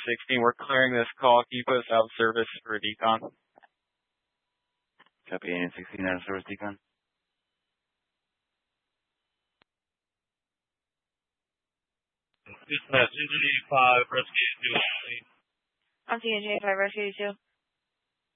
16. We're clearing this call. Keep us out of service for a decon. Copy, AN 16 out of service decon. Dispatch, NJ5, rescue 2. I'm TNJ5 Rescue 2.